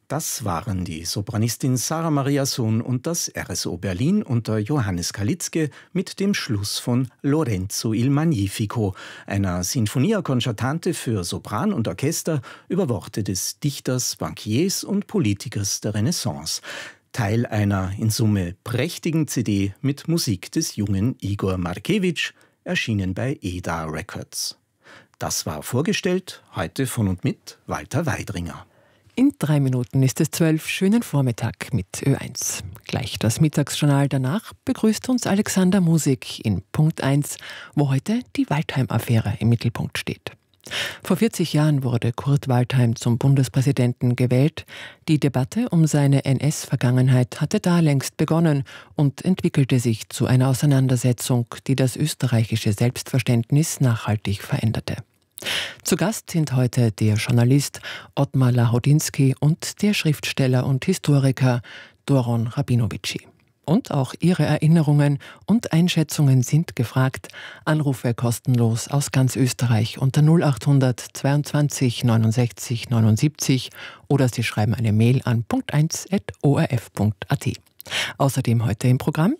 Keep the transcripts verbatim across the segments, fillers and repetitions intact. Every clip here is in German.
Das waren die Sopranistin Sarah Maria Sohn und das R S O Berlin unter Johannes Kalitzke mit dem Schluss von Lorenzo il Magnifico, einer Sinfonia Concertante für Sopran und Orchester über Worte des Dichters, Bankiers und Politikers der Renaissance. Teil einer in Summe prächtigen C D mit Musik des jungen Igor Markewitsch, erschienen bei E D A Records. Das war vorgestellt, heute von und mit Walter Weidringer. In drei Minuten ist es zwölf. Schönen Vormittag mit Ö eins. Gleich das Mittagsjournal. Danach begrüßt uns Alexander Musik in Punkt eins, wo heute die Waldheim-Affäre im Mittelpunkt steht. Vor vierzig Jahren wurde Kurt Waldheim zum Bundespräsidenten gewählt. Die Debatte um seine N S-Vergangenheit hatte da längst begonnen und entwickelte sich zu einer Auseinandersetzung, die das österreichische Selbstverständnis nachhaltig veränderte. Zu Gast sind heute der Journalist Ottmar Lahodinski und der Schriftsteller und Historiker Doron Rabinovici. Und auch Ihre Erinnerungen und Einschätzungen sind gefragt. Anrufe kostenlos aus ganz Österreich unter null achthundert zweiundzwanzig neunundsechzig neunundsiebzig oder Sie schreiben eine Mail an punkt eins at o r f punkt a t. Außerdem heute im Programm: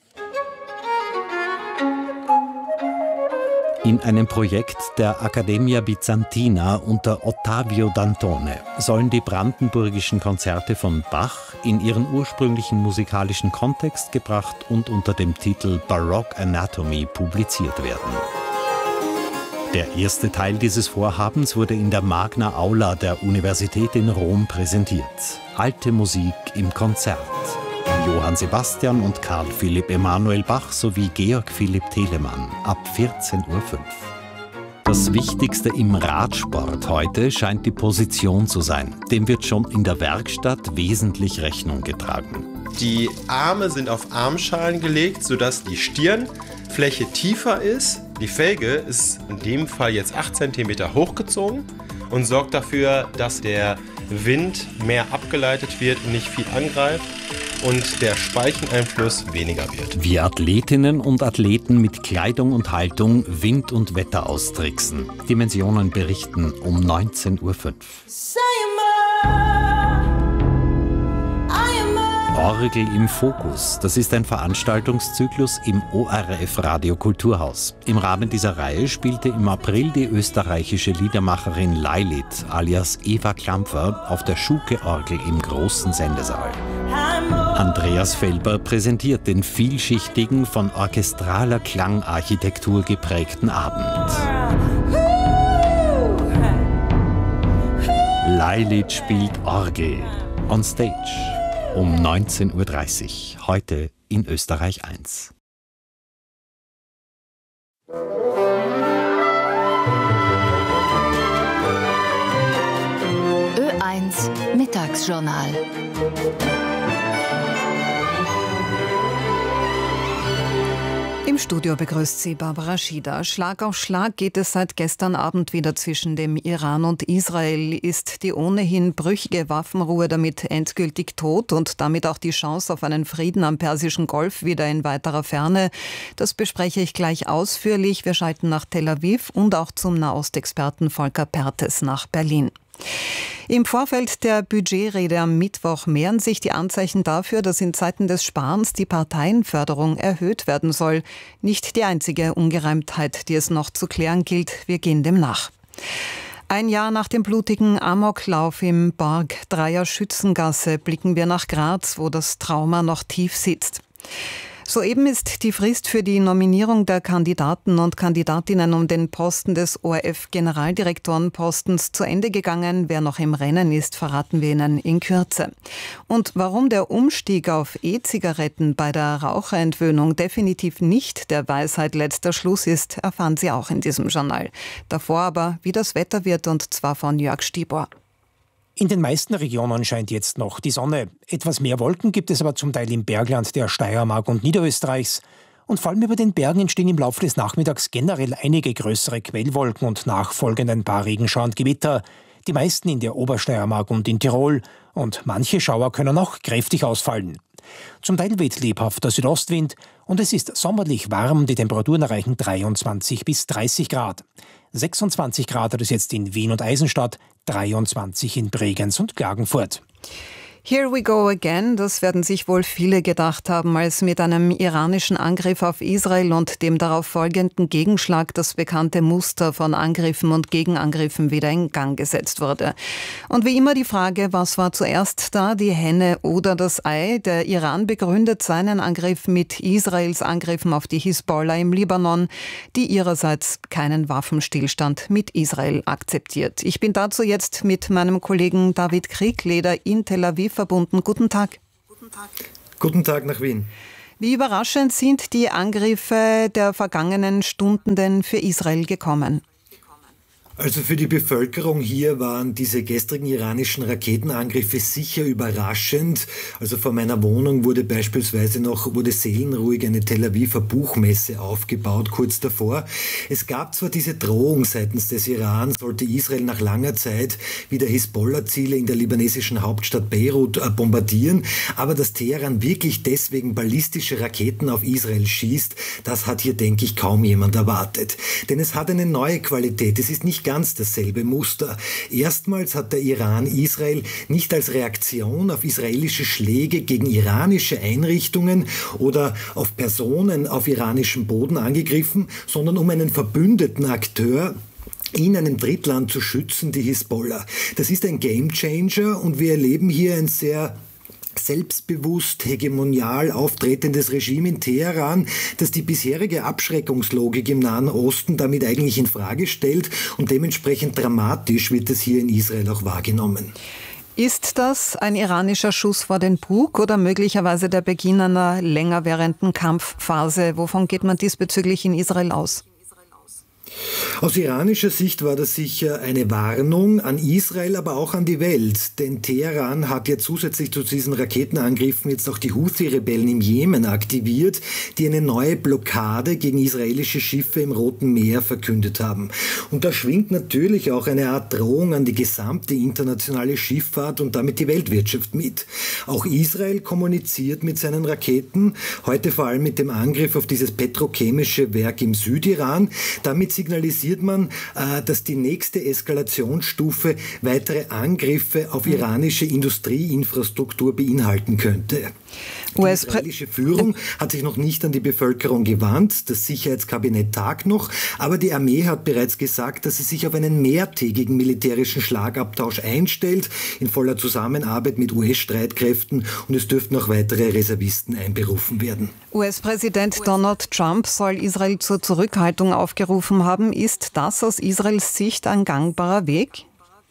In einem Projekt der Accademia Bizantina unter Ottavio Dantone sollen die brandenburgischen Konzerte von Bach in ihren ursprünglichen musikalischen Kontext gebracht und unter dem Titel Baroque Anatomy publiziert werden. Der erste Teil dieses Vorhabens wurde in der Magna Aula der Universität in Rom präsentiert. Alte Musik im Konzert. Johann Sebastian und Karl Philipp Emanuel Bach sowie Georg Philipp Telemann ab vierzehn Uhr fünf. Das Wichtigste im Radsport heute scheint die Position zu sein. Dem wird schon in der Werkstatt wesentlich Rechnung getragen. Die Arme sind auf Armschalen gelegt, sodass die Stirnfläche tiefer ist. Die Felge ist in dem Fall jetzt acht Zentimeter hochgezogen und sorgt dafür, dass der Wind mehr abgeleitet wird und nicht viel angreift und der Speicheneinfluss weniger wird. Wie Athletinnen und Athleten mit Kleidung und Haltung Wind und Wetter austricksen. Dimensionen berichten um neunzehn Uhr fünf. Orgel im Fokus, das ist ein Veranstaltungszyklus im O R F Radio Kulturhaus. Im Rahmen dieser Reihe spielte im April die österreichische Liedermacherin Lailit alias Eva Klampfer auf der Schuke-Orgel im großen Sendesaal. Andreas Felber präsentiert den vielschichtigen, von orchestraler Klangarchitektur geprägten Abend. Lailit spielt Orgel on Stage. Um neunzehn Uhr dreißig, heute in Österreich eins. Ö eins Mittagsjournal. Im Studio begrüßt sie Barbara Schieder. Schlag auf Schlag geht es seit gestern Abend wieder zwischen dem Iran und Israel. Ist die ohnehin brüchige Waffenruhe damit endgültig tot und damit auch die Chance auf einen Frieden am Persischen Golf wieder in weiterer Ferne? Das bespreche ich gleich ausführlich. Wir schalten nach Tel Aviv und auch zum Nahostexperten Volker Pertes nach Berlin. Im Vorfeld der Budgetrede am Mittwoch mehren sich die Anzeichen dafür, dass in Zeiten des Sparens die Parteienförderung erhöht werden soll. Nicht die einzige Ungereimtheit, die es noch zu klären gilt. Wir gehen dem nach. Ein Jahr nach dem blutigen Amoklauf im Park Dreier Schützengasse blicken wir nach Graz, wo das Trauma noch tief sitzt. Soeben ist die Frist für die Nominierung der Kandidaten und Kandidatinnen um den Posten des O R F-Generaldirektorenpostens zu Ende gegangen. Wer noch im Rennen ist, verraten wir Ihnen in Kürze. Und warum der Umstieg auf E-Zigaretten bei der Raucherentwöhnung definitiv nicht der Weisheit letzter Schluss ist, erfahren Sie auch in diesem Journal. Davor aber, wie das Wetter wird, und zwar von Jörg Stibor. In den meisten Regionen scheint jetzt noch die Sonne. Etwas mehr Wolken gibt es aber zum Teil im Bergland der Steiermark und Niederösterreichs. Und vor allem über den Bergen entstehen im Laufe des Nachmittags generell einige größere Quellwolken und nachfolgend ein paar Regenschauer und Gewitter. Die meisten in der Obersteiermark und in Tirol. Und manche Schauer können auch kräftig ausfallen. Zum Teil weht lebhafter Südostwind und es ist sommerlich warm. Die Temperaturen erreichen dreiundzwanzig bis dreißig Grad. sechsundzwanzig Grad hat es jetzt in Wien und Eisenstadt, dreiundzwanzig in Bregenz und Klagenfurt. Here we go again, das werden sich wohl viele gedacht haben, als mit einem iranischen Angriff auf Israel und dem darauf folgenden Gegenschlag das bekannte Muster von Angriffen und Gegenangriffen wieder in Gang gesetzt wurde. Und wie immer die Frage, was war zuerst da, die Henne oder das Ei? Der Iran begründet seinen Angriff mit Israels Angriffen auf die Hisbollah im Libanon, die ihrerseits keinen Waffenstillstand mit Israel akzeptiert. Ich bin dazu jetzt mit meinem Kollegen David Kriegleder in Tel Aviv verbunden. Guten Tag. Guten Tag. Guten Tag nach Wien. Wie überraschend sind die Angriffe der vergangenen Stunden denn für Israel gekommen? Also für die Bevölkerung hier waren diese gestrigen iranischen Raketenangriffe sicher überraschend. Also vor meiner Wohnung wurde beispielsweise noch, wurde seelenruhig eine Tel Aviver Buchmesse aufgebaut, kurz davor. Es gab zwar diese Drohung seitens des Iran, sollte Israel nach langer Zeit wieder Hisbollah-Ziele in der libanesischen Hauptstadt Beirut bombardieren, aber dass Teheran wirklich deswegen ballistische Raketen auf Israel schießt, das hat hier, denke ich, kaum jemand erwartet. Denn es hat eine neue Qualität. Es ist nicht ganz dasselbe Muster. Erstmals hat der Iran Israel nicht als Reaktion auf israelische Schläge gegen iranische Einrichtungen oder auf Personen auf iranischem Boden angegriffen, sondern um einen verbündeten Akteur in einem Drittland zu schützen, die Hisbollah. Das ist ein Gamechanger und wir erleben hier ein sehr selbstbewusst, hegemonial auftretendes Regime in Teheran, das die bisherige Abschreckungslogik im Nahen Osten damit eigentlich in Frage stellt und dementsprechend dramatisch wird es hier in Israel auch wahrgenommen. Ist das ein iranischer Schuss vor den Bug oder möglicherweise der Beginn einer länger währenden Kampfphase? Wovon geht man diesbezüglich in Israel aus? Aus iranischer Sicht war das sicher eine Warnung an Israel, aber auch an die Welt. Denn Teheran hat ja zusätzlich zu diesen Raketenangriffen jetzt auch die Houthi-Rebellen im Jemen aktiviert, die eine neue Blockade gegen israelische Schiffe im Roten Meer verkündet haben. Und da schwingt natürlich auch eine Art Drohung an die gesamte internationale Schifffahrt und damit die Weltwirtschaft mit. Auch Israel kommuniziert mit seinen Raketen, heute vor allem mit dem Angriff auf dieses petrochemische Werk im Südiran. Damit signalisiert man, dass die nächste Eskalationsstufe weitere Angriffe auf iranische Industrieinfrastruktur beinhalten könnte. Die israelische Führung hat sich noch nicht an die Bevölkerung gewandt. Das Sicherheitskabinett tagt noch. Aber die Armee hat bereits gesagt, dass sie sich auf einen mehrtägigen militärischen Schlagabtausch einstellt, in voller Zusammenarbeit mit U S-Streitkräften. Und es dürften auch weitere Reservisten einberufen werden. U S-Präsident Donald Trump soll Israel zur Zurückhaltung aufgerufen haben. Ist das aus Israels Sicht ein gangbarer Weg?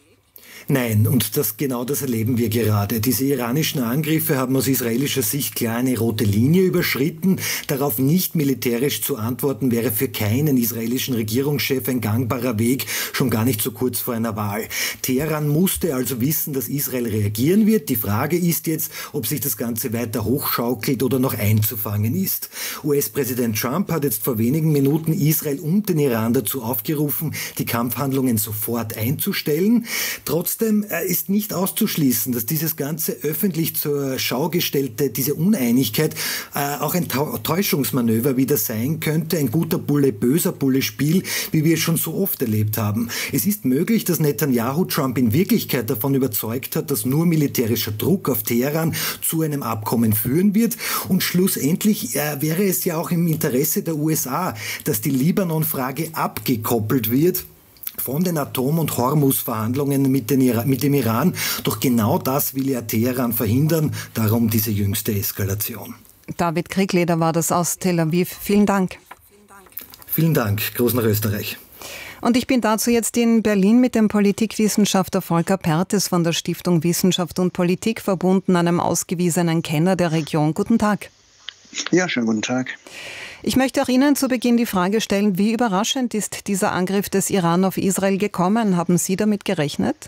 Nein, und das, genau das erleben wir gerade. Diese iranischen Angriffe haben aus israelischer Sicht klar eine rote Linie überschritten. Darauf nicht militärisch zu antworten, wäre für keinen israelischen Regierungschef ein gangbarer Weg, schon gar nicht so kurz vor einer Wahl. Teheran musste also wissen, dass Israel reagieren wird. Die Frage ist jetzt, ob sich das Ganze weiter hochschaukelt oder noch einzufangen ist. U S-Präsident Trump hat jetzt vor wenigen Minuten Israel und den Iran dazu aufgerufen, die Kampfhandlungen sofort einzustellen. Trotz Trotzdem ist nicht auszuschließen, dass dieses ganze öffentlich zur Schau gestellte, diese Uneinigkeit äh, auch ein Täuschungsmanöver wieder sein könnte, ein guter Bulle, böser Bulle-Spiel, wie wir es schon so oft erlebt haben. Es ist möglich, dass Netanyahu Trump in Wirklichkeit davon überzeugt hat, dass nur militärischer Druck auf Teheran zu einem Abkommen führen wird und schlussendlich äh, wäre es ja auch im Interesse der U S A, dass die Libanon-Frage abgekoppelt wird von den Atom- und Hormuz-Verhandlungen mit, mit dem Iran. Doch genau das will ja Teheran verhindern, darum diese jüngste Eskalation. David Kriegleder war das aus Tel Aviv. Vielen Dank. Vielen Dank. Gruß nach Österreich. Und ich bin dazu jetzt in Berlin mit dem Politikwissenschaftler Volker Perthes von der Stiftung Wissenschaft und Politik verbunden, einem ausgewiesenen Kenner der Region. Guten Tag. Ja, schönen guten Tag. Ich möchte auch Ihnen zu Beginn die Frage stellen, wie überraschend ist dieser Angriff des Iran auf Israel gekommen? Haben Sie damit gerechnet?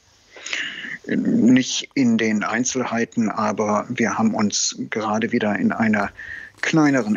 Nicht in den Einzelheiten, aber wir haben uns gerade wieder in einer kleineren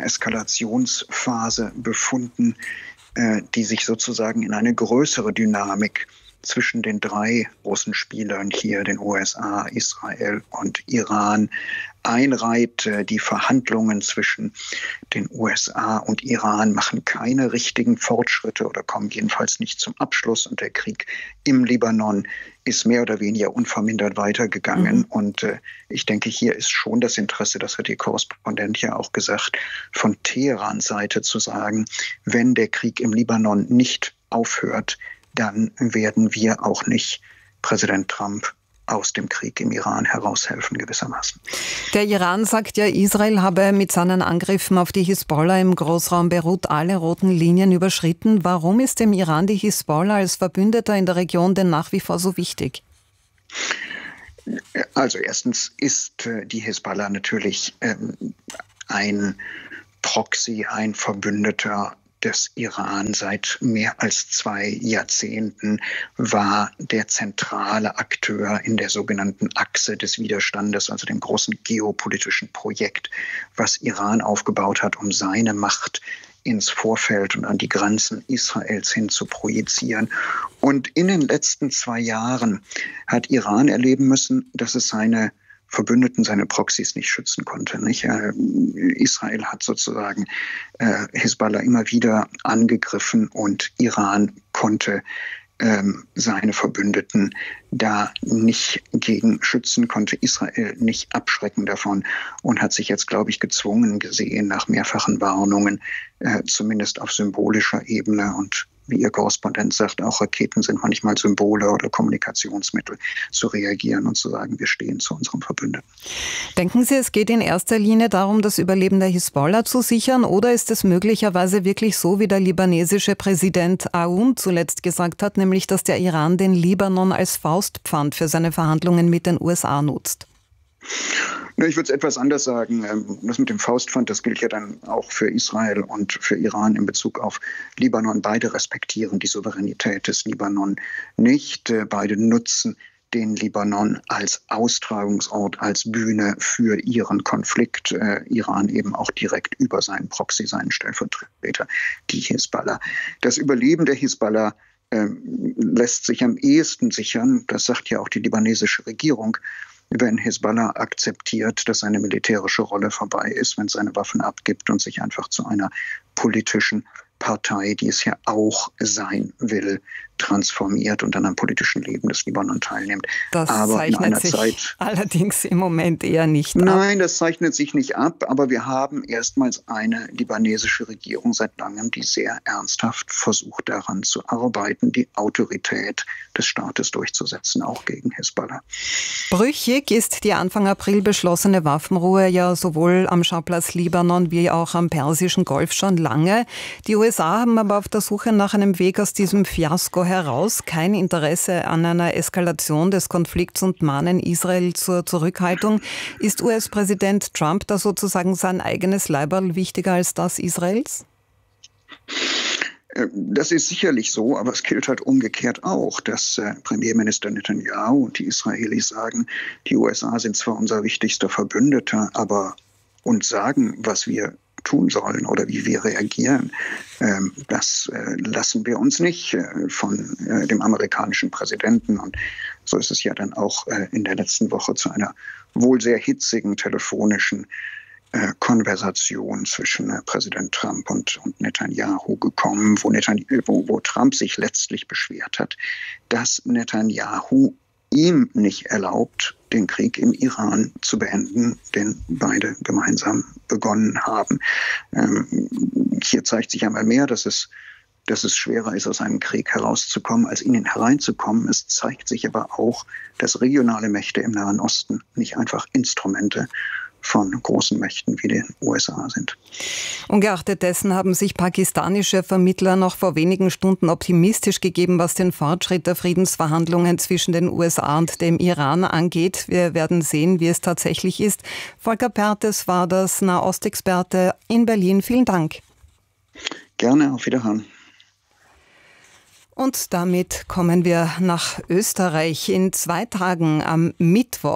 Eskalationsphase befunden, die sich sozusagen in eine größere Dynamik zwischen den drei großen Spielern hier, den U S A, Israel und Iran, einreiht. Die Verhandlungen zwischen den U S A und Iran machen keine richtigen Fortschritte oder kommen jedenfalls nicht zum Abschluss. Und der Krieg im Libanon ist mehr oder weniger unvermindert weitergegangen. Mhm. Und äh, ich denke, hier ist schon das Interesse, das hat die Korrespondent ja auch gesagt, von Teherans Seite zu sagen, wenn der Krieg im Libanon nicht aufhört, dann werden wir auch nicht Präsident Trump aus dem Krieg im Iran heraushelfen gewissermaßen. Der Iran sagt ja, Israel habe mit seinen Angriffen auf die Hisbollah im Großraum Beirut alle roten Linien überschritten. Warum ist dem Iran die Hisbollah als Verbündeter in der Region denn nach wie vor so wichtig? Also erstens ist die Hisbollah natürlich ähm, ein Proxy, ein Verbündeter des Iran. Seit mehr als zwei Jahrzehnten war der zentrale Akteur in der sogenannten Achse des Widerstandes, also dem großen geopolitischen Projekt, was Iran aufgebaut hat, um seine Macht ins Vorfeld und an die Grenzen Israels hin zu projizieren. Und in den letzten zwei Jahren hat Iran erleben müssen, dass es seine Verbündeten, seine Proxys nicht schützen konnte. Nicht? Israel hat sozusagen äh, Hisbollah immer wieder angegriffen und Iran konnte ähm, seine Verbündeten da nicht gegen schützen, konnte Israel nicht abschrecken davon und hat sich jetzt, glaube ich, gezwungen gesehen, nach mehrfachen Warnungen, äh, zumindest auf symbolischer Ebene und wie Ihr Korrespondent sagt, auch Raketen sind manchmal Symbole oder Kommunikationsmittel, zu reagieren und zu sagen, wir stehen zu unserem Verbündeten. Denken Sie, es geht in erster Linie darum, das Überleben der Hisbollah zu sichern, oder ist es möglicherweise wirklich so, wie der libanesische Präsident Aoun zuletzt gesagt hat, nämlich, dass der Iran den Libanon als Faustpfand für seine Verhandlungen mit den U S A nutzt? Ich würde es etwas anders sagen. Das mit dem Faustpfand, das gilt ja dann auch für Israel und für Iran in Bezug auf Libanon. Beide respektieren die Souveränität des Libanon nicht. Beide nutzen den Libanon als Austragungsort, als Bühne für ihren Konflikt. Äh, Iran eben auch direkt über seinen Proxy, seinen Stellvertreter, die Hisbollah. Das Überleben der Hisbollah äh, lässt sich am ehesten sichern, das sagt ja auch die libanesische Regierung, wenn Hisbollah akzeptiert, dass seine militärische Rolle vorbei ist, wenn es seine Waffen abgibt und sich einfach zu einer politischen Partei, die es ja auch sein will, transformiert und an einem politischen Leben des Libanon teilnimmt. Das aber zeichnet in einer sich Zeit, allerdings im Moment eher nicht ab. Nein, das zeichnet sich nicht ab, aber wir haben erstmals eine libanesische Regierung seit langem, die sehr ernsthaft versucht, daran zu arbeiten, die Autorität des Staates durchzusetzen, auch gegen Hisbollah. Brüchig ist die Anfang April beschlossene Waffenruhe ja sowohl am Schauplatz Libanon wie auch am Persischen Golf schon lange. Die U S A haben aber auf der Suche nach einem Weg aus diesem Fiasko heraus kein Interesse an einer Eskalation des Konflikts und mahnen Israel zur Zurückhaltung. Ist U S-Präsident Trump da sozusagen sein eigenes Leiberl wichtiger als das Israels? Das ist sicherlich so, aber es gilt halt umgekehrt auch, dass äh, Premierminister Netanyahu und die Israelis sagen, die U S A sind zwar unser wichtigster Verbündeter, aber uns sagen, was wir tun sollen oder wie wir reagieren, ähm, das äh, lassen wir uns nicht äh, von äh, dem amerikanischen Präsidenten. Und so ist es ja dann auch äh, in der letzten Woche zu einer wohl sehr hitzigen telefonischen äh, Konversation zwischen äh, Präsident Trump und, und Netanyahu gekommen, wo, Netanyahu, wo, wo Trump sich letztlich beschwert hat, dass Netanyahu ihm nicht erlaubt, den Krieg im Iran zu beenden, den beide gemeinsam begonnen haben. Ähm, hier zeigt sich einmal mehr, dass es, dass es schwerer ist, aus einem Krieg herauszukommen, als in ihn hereinzukommen. Es zeigt sich aber auch, dass regionale Mächte im Nahen Osten nicht einfach Instrumente von großen Mächten wie den U S A sind. Ungeachtet dessen haben sich pakistanische Vermittler noch vor wenigen Stunden optimistisch gegeben, was den Fortschritt der Friedensverhandlungen zwischen den U S A und dem Iran angeht. Wir werden sehen, wie es tatsächlich ist. Volker Pertes war das Nahostexperte in Berlin. Vielen Dank. Gerne, auf Wiederhören. Und damit kommen wir nach Österreich. In zwei Tagen am Mittwoch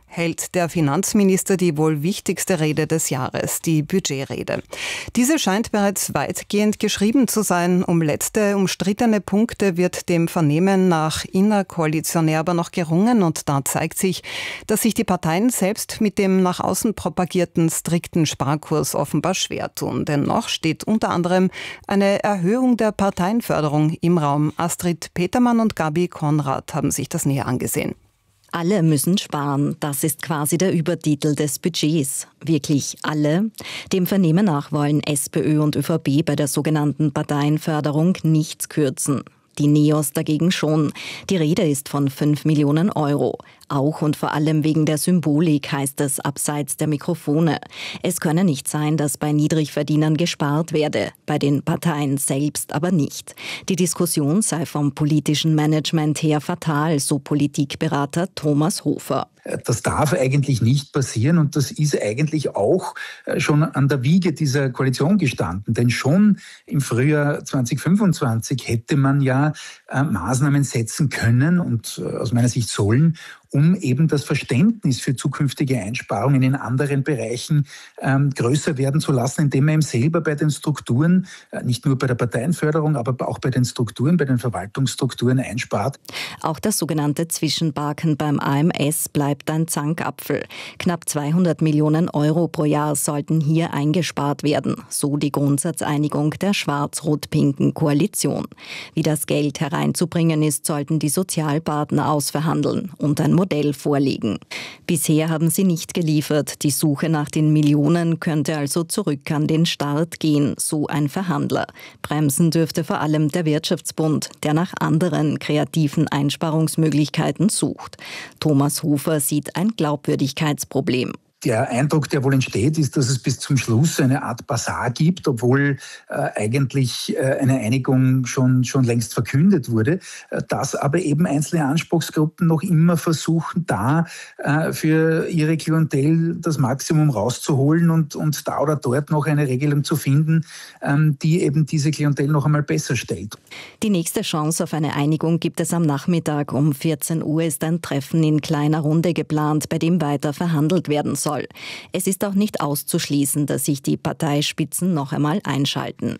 hält der Finanzminister die wohl wichtigste Rede des Jahres, die Budgetrede. Diese scheint bereits weitgehend geschrieben zu sein. Um letzte umstrittene Punkte wird dem Vernehmen nach innerkoalitionär aber noch gerungen und da zeigt sich, dass sich die Parteien selbst mit dem nach außen propagierten strikten Sparkurs offenbar schwer tun. Dennoch steht unter anderem eine Erhöhung der Parteienförderung im Raum. Astrid Petermann und Gabi Konrad haben sich das näher angesehen. Alle müssen sparen, das ist quasi der Übertitel des Budgets. Wirklich alle? Dem Vernehmen nach wollen SPÖ und ÖVP bei der sogenannten Parteienförderung nichts kürzen. Die Neos dagegen schon. Die Rede ist von fünf Millionen Euro. Auch und vor allem wegen der Symbolik, heißt es abseits der Mikrofone. Es könne nicht sein, dass bei Niedrigverdienern gespart werde, bei den Parteien selbst aber nicht. Die Diskussion sei vom politischen Management her fatal, so Politikberater Thomas Hofer. Das darf eigentlich nicht passieren und das ist eigentlich auch schon an der Wiege dieser Koalition gestanden. Denn schon im Frühjahr zwanzig fünfundzwanzig hätte man ja Maßnahmen setzen können und aus meiner Sicht sollen, um eben das Verständnis für zukünftige Einsparungen in anderen Bereichen ähm, größer werden zu lassen, indem man eben selber bei den Strukturen, äh, nicht nur bei der Parteienförderung, aber auch bei den Strukturen, bei den Verwaltungsstrukturen einspart. Auch das sogenannte Zwischenbarken beim A M S bleibt ein Zankapfel. Knapp zweihundert Millionen Euro pro Jahr sollten hier eingespart werden, so die Grundsatzeinigung der schwarz-rot-pinken Koalition. Wie das Geld hereinzubringen ist, sollten die Sozialpartner ausverhandeln und ein Modell vorlegen. Bisher haben sie nicht geliefert. Die Suche nach den Millionen könnte also zurück an den Start gehen, so ein Verhandler. Bremsen dürfte vor allem der Wirtschaftsbund, der nach anderen kreativen Einsparungsmöglichkeiten sucht. Thomas Hofer sieht ein Glaubwürdigkeitsproblem. Der Eindruck, der wohl entsteht, ist, dass es bis zum Schluss eine Art Basar gibt, obwohl äh, eigentlich äh, eine Einigung schon, schon längst verkündet wurde, äh, dass aber eben einzelne Anspruchsgruppen noch immer versuchen, da äh, für ihre Klientel das Maximum rauszuholen und, und da oder dort noch eine Regelung zu finden, ähm, die eben diese Klientel noch einmal besser stellt. Die nächste Chance auf eine Einigung gibt es am Nachmittag. Um vierzehn Uhr ist ein Treffen in kleiner Runde geplant, bei dem weiter verhandelt werden soll. Es ist auch nicht auszuschließen, dass sich die Parteispitzen noch einmal einschalten.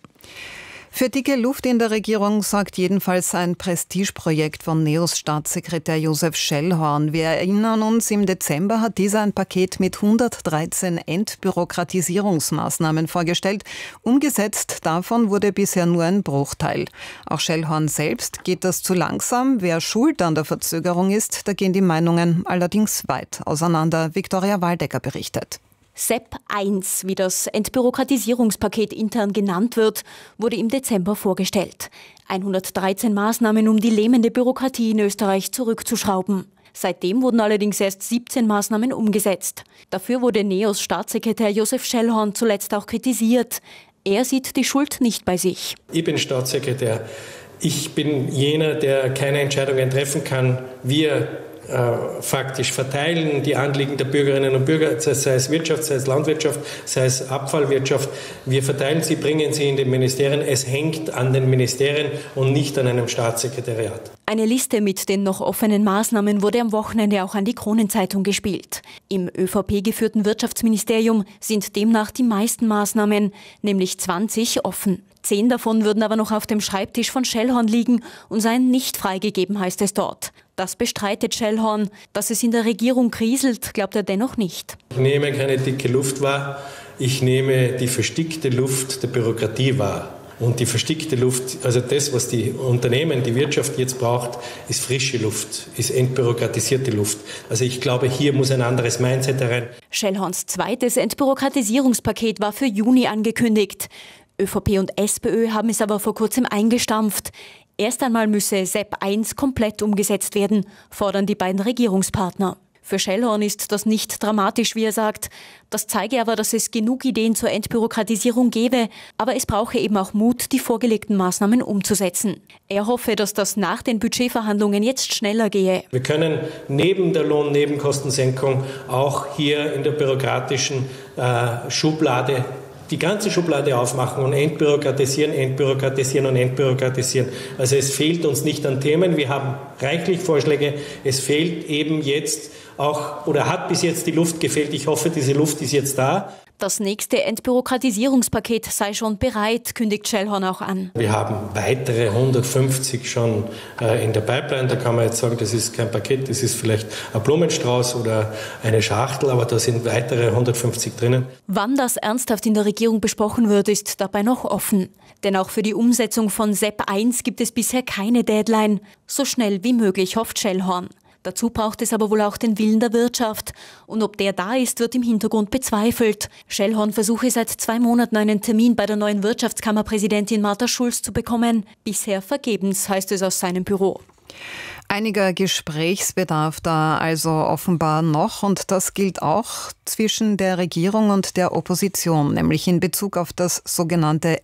Für dicke Luft in der Regierung sorgt jedenfalls ein Prestigeprojekt von Neos Staatssekretär Josef Schellhorn. Wir erinnern uns, im Dezember hat dieser ein Paket mit hundertdreizehn Entbürokratisierungsmaßnahmen vorgestellt. Umgesetzt davon wurde bisher nur ein Bruchteil. Auch Schellhorn selbst geht das zu langsam. Wer schuld an der Verzögerung ist, da gehen die Meinungen allerdings weit auseinander. Viktoria Waldecker berichtet. S E P eins, wie das Entbürokratisierungspaket intern genannt wird, wurde im Dezember vorgestellt. hundertdreizehn Maßnahmen, um die lähmende Bürokratie in Österreich zurückzuschrauben. Seitdem wurden allerdings erst siebzehn Maßnahmen umgesetzt. Dafür wurde Neos Staatssekretär Josef Schellhorn zuletzt auch kritisiert. Er sieht die Schuld nicht bei sich. Ich bin Staatssekretär. Ich bin jener, der keine Entscheidungen treffen kann. Wir Äh, faktisch verteilen die Anliegen der Bürgerinnen und Bürger, sei es Wirtschaft, sei es Landwirtschaft, sei es Abfallwirtschaft. Wir verteilen sie, bringen sie in den Ministerien. Es hängt an den Ministerien und nicht an einem Staatssekretariat. Eine Liste mit den noch offenen Maßnahmen wurde am Wochenende auch an die Kronenzeitung gespielt. Im ÖVP-geführten Wirtschaftsministerium sind demnach die meisten Maßnahmen, nämlich zwanzig, offen. Zehn davon würden aber noch auf dem Schreibtisch von Schellhorn liegen und seien nicht freigegeben, heißt es dort. Das bestreitet Schellhorn. Dass es in der Regierung kriselt, glaubt er dennoch nicht. Ich nehme keine dicke Luft wahr, ich nehme die verstickte Luft der Bürokratie wahr. Und die verstickte Luft, also das, was die Unternehmen, die Wirtschaft jetzt braucht, ist frische Luft, ist entbürokratisierte Luft. Also ich glaube, hier muss ein anderes Mindset herein. Schellhorns zweites Entbürokratisierungspaket war für Juni angekündigt. ÖVP und SPÖ haben es aber vor kurzem eingestampft. Erst einmal müsse S E P eins komplett umgesetzt werden, fordern die beiden Regierungspartner. Für Schellhorn ist das nicht dramatisch, wie er sagt. Das zeige aber, dass es genug Ideen zur Entbürokratisierung gebe, aber es brauche eben auch Mut, die vorgelegten Maßnahmen umzusetzen. Er hoffe, dass das nach den Budgetverhandlungen jetzt schneller gehe. Wir können neben der Lohnnebenkostensenkung auch hier in der bürokratischen äh, Schublade die ganze Schublade aufmachen und entbürokratisieren, entbürokratisieren und entbürokratisieren. Also es fehlt uns nicht an Themen, wir haben reichlich Vorschläge, es fehlt eben jetzt auch oder hat bis jetzt die Luft gefehlt. Ich hoffe, diese Luft ist jetzt da. Das nächste Entbürokratisierungspaket sei schon bereit, kündigt Schellhorn auch an. Wir haben weitere hundertfünfzig schon äh, in der Pipeline. Da kann man jetzt sagen, das ist kein Paket, das ist vielleicht ein Blumenstrauß oder eine Schachtel, aber da sind weitere hundertfünfzig drinnen. Wann das ernsthaft in der Regierung besprochen wird, ist dabei noch offen. Denn auch für die Umsetzung von S E P eins gibt es bisher keine Deadline. So schnell wie möglich hofft Schellhorn. Dazu braucht es aber wohl auch den Willen der Wirtschaft. Und ob der da ist, wird im Hintergrund bezweifelt. Schellhorn versuche seit zwei Monaten einen Termin bei der neuen Wirtschaftskammerpräsidentin Martha Schulz zu bekommen. Bisher vergebens, heißt es aus seinem Büro. Einiger Gesprächsbedarf da also offenbar noch, und das gilt auch zwischen der Regierung und der Opposition, nämlich in Bezug auf das sogenannte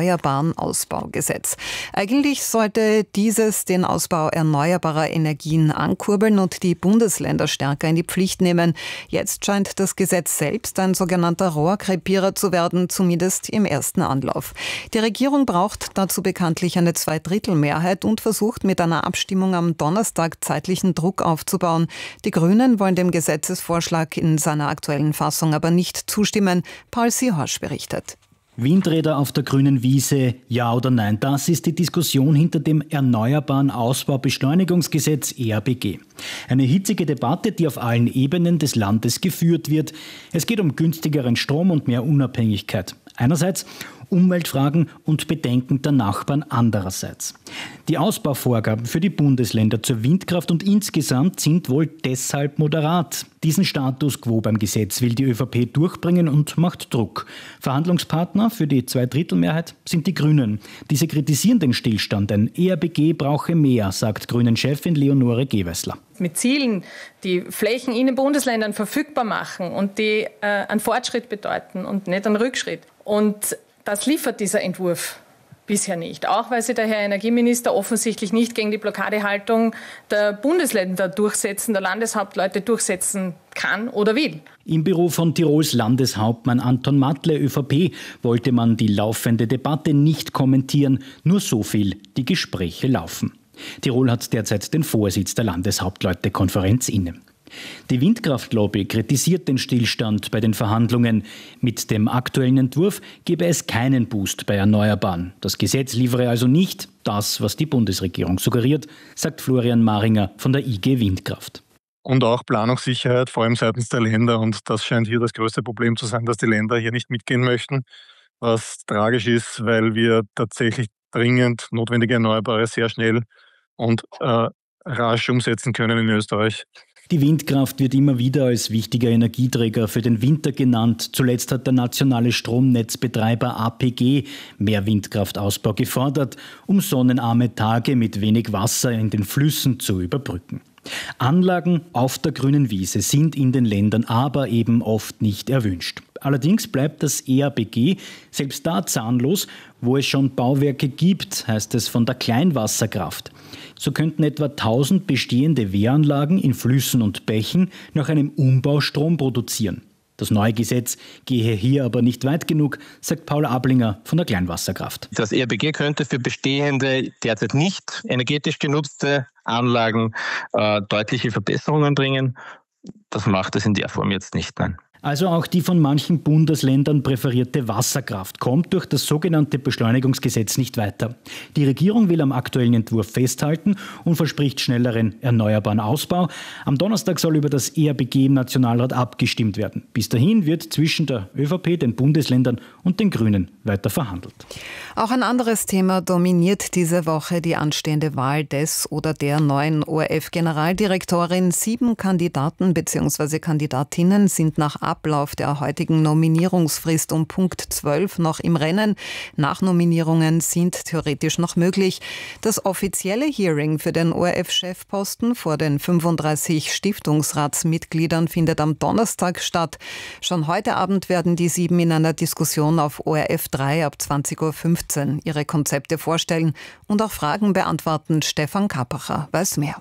Erneuerbaren-Ausbaugesetz. Eigentlich sollte dieses den Ausbau erneuerbarer Energien ankurbeln und die Bundesländer stärker in die Pflicht nehmen. Jetzt scheint das Gesetz selbst ein sogenannter Rohrkrepierer zu werden, zumindest im ersten Anlauf. Die Regierung braucht dazu bekanntlich eine Zweidrittelmehrheit und versucht mit einer Abstimmung am Donnerstag zeitlichen Druck aufzubauen. Die Grünen wollen dem Gesetzesvorschlag in seiner aktuellen Fassung aber nicht zustimmen. Paul Sihorsch berichtet. Windräder auf der grünen Wiese, ja oder nein? Das ist die Diskussion hinter dem Erneuerbaren Ausbaubeschleunigungsgesetz E A B G. Eine hitzige Debatte, die auf allen Ebenen des Landes geführt wird. Es geht um günstigeren Strom und mehr Unabhängigkeit. Einerseits Umweltfragen und Bedenken der Nachbarn andererseits. Die Ausbauvorgaben für die Bundesländer zur Windkraft und insgesamt sind wohl deshalb moderat. Diesen Status quo beim Gesetz will die ÖVP durchbringen und macht Druck. Verhandlungspartner für die Zweidrittelmehrheit sind die Grünen. Diese kritisieren den Stillstand. Ein E A B G brauche mehr, sagt Grünen-Chefin Leonore Gewessler. Mit Zielen, die Flächen in den Bundesländern verfügbar machen und die äh, einen Fortschritt bedeuten und nicht einen Rückschritt. Und das liefert dieser Entwurf bisher nicht, auch weil sich der Herr Energieminister offensichtlich nicht gegen die Blockadehaltung der Bundesländer durchsetzen, der Landeshauptleute durchsetzen kann oder will. Im Büro von Tirols Landeshauptmann Anton Matle, ÖVP, wollte man die laufende Debatte nicht kommentieren, nur so viel: die Gespräche laufen. Tirol hat derzeit den Vorsitz der Landeshauptleutekonferenz inne. Die Windkraftlobby kritisiert den Stillstand bei den Verhandlungen. Mit dem aktuellen Entwurf gebe es keinen Boost bei Erneuerbaren. Das Gesetz liefere also nicht das, was die Bundesregierung suggeriert, sagt Florian Maringer von der I G Windkraft. Und auch Planungssicherheit, vor allem seitens der Länder. Und das scheint hier das größte Problem zu sein, dass die Länder hier nicht mitgehen möchten. Was tragisch ist, weil wir tatsächlich dringend notwendige Erneuerbare sehr schnell und äh, rasch umsetzen können in Österreich. Die Windkraft wird immer wieder als wichtiger Energieträger für den Winter genannt. Zuletzt hat der nationale Stromnetzbetreiber A P G mehr Windkraftausbau gefordert, um sonnenarme Tage mit wenig Wasser in den Flüssen zu überbrücken. Anlagen auf der grünen Wiese sind in den Ländern aber eben oft nicht erwünscht. Allerdings bleibt das E A B G selbst da zahnlos, wo es schon Bauwerke gibt, heißt es von der Kleinwasserkraft. So könnten etwa tausend bestehende Wehranlagen in Flüssen und Bächen nach einem Umbau Strom produzieren. Das neue Gesetz gehe hier aber nicht weit genug, sagt Paul Ablinger von der Kleinwasserkraft. Das E A B G könnte für bestehende, derzeit nicht energetisch genutzte Anlagen äh, deutliche Verbesserungen bringen. Das macht es in der Form jetzt nicht, nein. Also auch die von manchen Bundesländern präferierte Wasserkraft kommt durch das sogenannte Beschleunigungsgesetz nicht weiter. Die Regierung will am aktuellen Entwurf festhalten und verspricht schnelleren erneuerbaren Ausbau. Am Donnerstag soll über das E A B G im Nationalrat abgestimmt werden. Bis dahin wird zwischen der ÖVP, den Bundesländern und den Grünen weiter verhandelt. Auch ein anderes Thema dominiert diese Woche: die anstehende Wahl des oder der neuen O R F-Generaldirektorin. Sieben Kandidaten bzw. Kandidatinnen sind nach Ablauf der heutigen Nominierungsfrist um Punkt zwölf noch im Rennen. Nachnominierungen sind theoretisch noch möglich. Das offizielle Hearing für den O R F-Chefposten vor den fünfunddreißig Stiftungsratsmitgliedern findet am Donnerstag statt. Schon heute Abend werden die sieben in einer Diskussion auf O R F drei ab zwanzig Uhr fünfzehn ihre Konzepte vorstellen und auch Fragen beantworten. Stefan Kapacher weiß mehr.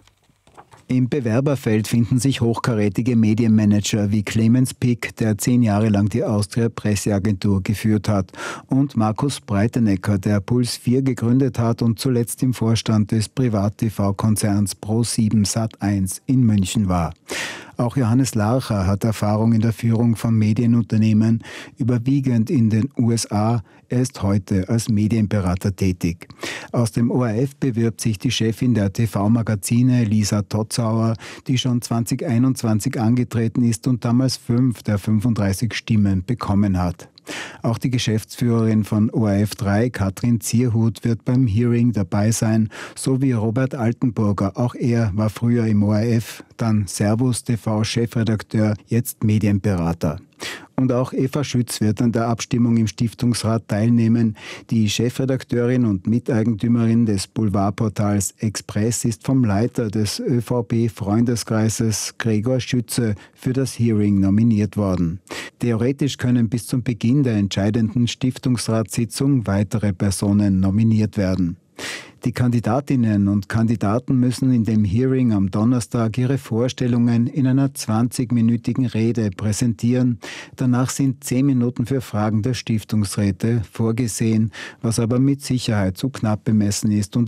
Im Bewerberfeld finden sich hochkarätige Medienmanager wie Clemens Pick, der zehn Jahre lang die Austria Presseagentur geführt hat, und Markus Breitenecker, der Puls vier gegründet hat und zuletzt im Vorstand des Privat-T V-Konzerns Pro sieben Sat eins in München war. Auch Johannes Larcher hat Erfahrung in der Führung von Medienunternehmen, überwiegend in den U S A. Er ist heute als Medienberater tätig. Aus dem O R F bewirbt sich die Chefin der T V-Magazine, Lisa Totzauer, die schon zwanzig einundzwanzig angetreten ist und damals fünf der fünfunddreißig Stimmen bekommen hat. Auch die Geschäftsführerin von O R F drei, Katrin Zierhut, wird beim Hearing dabei sein, sowie Robert Altenburger. Auch er war früher im O R F, dann Servus T V-Chefredakteur, jetzt Medienberater. Und auch Eva Schütz wird an der Abstimmung im Stiftungsrat teilnehmen. Die Chefredakteurin und Miteigentümerin des Boulevardportals Express ist vom Leiter des ÖVP-Freundeskreises Gregor Schütze für das Hearing nominiert worden. Theoretisch können bis zum Beginn der entscheidenden Stiftungsratssitzung weitere Personen nominiert werden. Die Kandidatinnen und Kandidaten müssen in dem Hearing am Donnerstag ihre Vorstellungen in einer zwanzigminütigen Rede präsentieren. Danach sind zehn Minuten für Fragen der Stiftungsräte vorgesehen, was aber mit Sicherheit zu knapp bemessen ist und